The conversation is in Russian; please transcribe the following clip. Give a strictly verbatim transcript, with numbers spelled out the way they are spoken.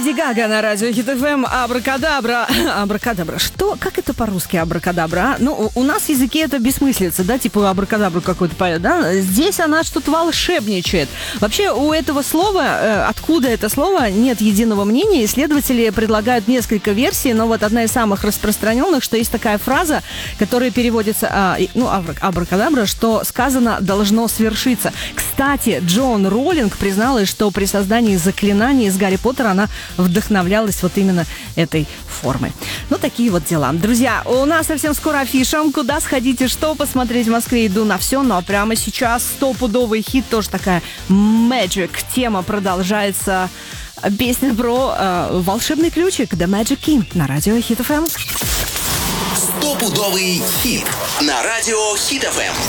Леди Гага на радио Хит эф эм. Абракадабра. Абракадабра. Что? Как это по-русски абракадабра? Ну, у нас в языке это бессмыслица, да? Типа абракадабру какой-то поет, да? Здесь она что-то волшебничает. Вообще, у этого слова, откуда это слово, нет единого мнения. Исследователи предлагают несколько версий, но вот одна из самых распространенных, что есть такая фраза, которая переводится, ну, абракадабра, что сказано должно свершиться. Кстати, Джон Роулинг призналась, что при создании заклинаний из Гарри Поттера она вдохновлялась вот именно этой формой. Ну, такие вот дела. Друзья, у нас совсем скоро афиша. Куда сходить и что посмотреть в Москве? Иду на все, но прямо сейчас стопудовый хит, тоже такая Magic. Тема продолжается. Песня про э, волшебный ключик The Magic Key на радио Хит эф эм. Стопудовый хит на радио Хит эф эм.